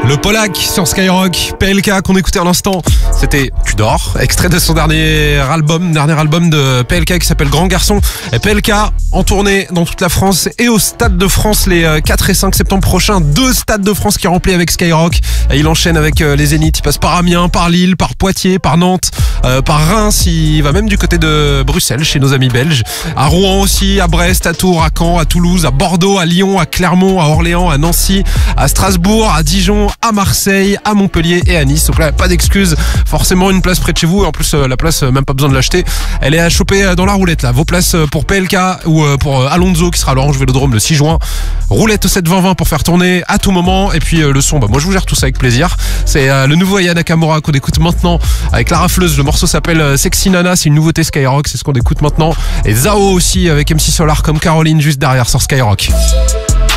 Le Polac sur Skyrock, PLK qu'on écoutait à l'instant, c'était Tu dors, extrait de son dernier album de PLK qui s'appelle Grand Garçon. Et PLK en tournée dans toute la France et au Stade de France les 4 et 5 septembre prochains. 2 stades de France qui remplis avec Skyrock. Et il enchaîne avec les Zéniths, il passe par Amiens, par Lille, par Poitiers, par Nantes, par Reims, il va même du côté de Bruxelles chez nos amis belges. À Rouen aussi, à Brest, à Tours, à Caen, à Toulouse, à Bordeaux, à Lyon, à Clermont, à Orléans, à Nancy, à Strasbourg, à Dijon, à Marseille, à Montpellier et à Nice. Donc là, pas d'excuses, forcément une place près de chez vous. Et en plus, la place, même pas besoin de l'acheter. Elle est à choper dans la roulette là. Vos places pour PLK ou pour Alonso qui sera à l'Orange Vélodrome le 6 juin. Roulette 720 pour faire tourner à tout moment. Et puis le son, moi je vous gère tout ça avec plaisir. C'est le nouveau Aya Nakamura qu'on écoute maintenant avec la rafleuse. Le morceau s'appelle Sexy Nana, c'est une nouveauté Skyrock, c'est ce qu'on écoute maintenant. Et Zao aussi avec MC Solar comme Caroline juste derrière sur Skyrock.